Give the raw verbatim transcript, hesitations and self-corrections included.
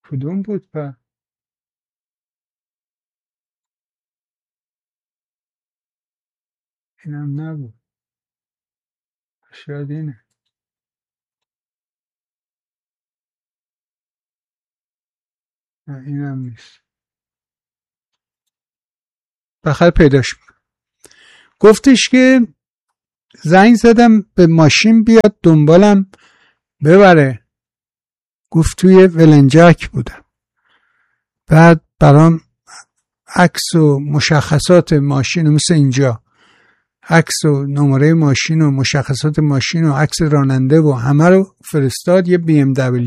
کدوم بود په؟ اینم نبود. شاید اینه. نه اینم نیست. بخیر پیداش میکنم. گفتش که زنگ زدم به ماشین بیاد دنبالم ببره. گفت توی ولنجک بودم. بعد برام عکس و مشخصات ماشین مثل اینجا، عکس و نمره ماشین و مشخصات ماشین و عکس راننده و همه رو فرستاد. یه بی ام دبلیو